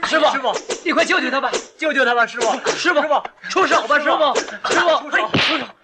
师傅， 师傅， 你快救救他吧！ 救救他吧，师傅！ 师傅， 师傅， 出手吧，师傅！师傅， 出手！ 出手！